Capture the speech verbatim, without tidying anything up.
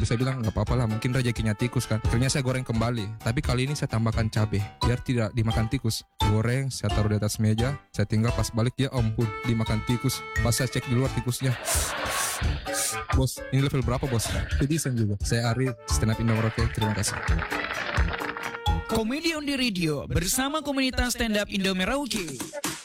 Terus saya bilang nggak apa-apa lah, mungkin rezekinya tikus kan. Akhirnya saya goreng kembali, tapi kali ini saya tambahkan cabai biar tidak dimakan tikus. Goreng, saya taruh di atas meja, saya tinggal pas balik, ya ampun, dimakan tikus. Pas saya cek di luar tikusnya. Bos, ini level berapa bos? Jadi saya juga. Saya Ari, stand up Indo Merauke. Terima kasih. Komedi on the Radio bersama komunitas stand up Indo Merauke.